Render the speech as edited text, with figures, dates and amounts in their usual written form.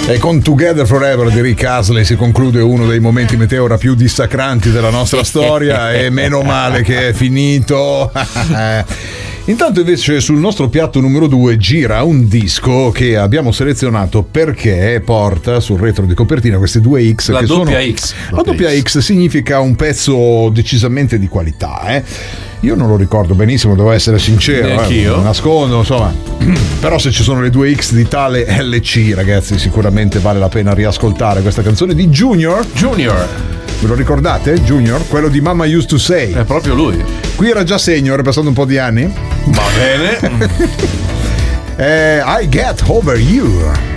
E con Together Forever di Rick Astley si conclude uno dei momenti Meteora più dissacranti della nostra storia e meno male che è finito. Intanto invece sul nostro piatto numero 2 gira un disco che abbiamo selezionato perché porta sul retro di copertina questi due X. La che doppia sono... X. La doppia X significa un pezzo decisamente di qualità, Io non lo ricordo benissimo, devo essere sincero. Neanch'io. Nascondo, insomma. Però se ci sono le due X di tale LC, ragazzi, sicuramente vale la pena riascoltare questa canzone di Junior. Ve lo ricordate? Junior? Quello di Mama Used to Say. È proprio lui. Qui era già senior, passando un po' di anni. Va bene. I Get Over You.